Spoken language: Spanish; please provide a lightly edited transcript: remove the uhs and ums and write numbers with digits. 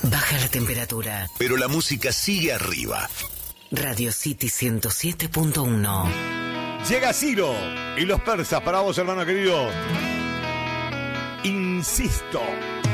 Baja la temperatura. Pero la música sigue arriba. Radio City 107.1. Llega Ciro y los persas para vos, hermano querido. Insisto.